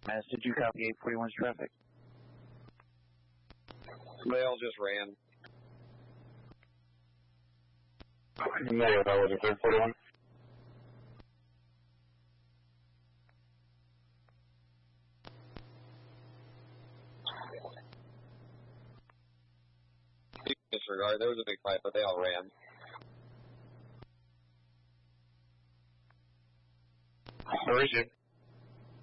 Did you copy 841's traffic? They all just ran. Negative, that was a 341. Disregard, there was a big fight, but they all ran. Where is it?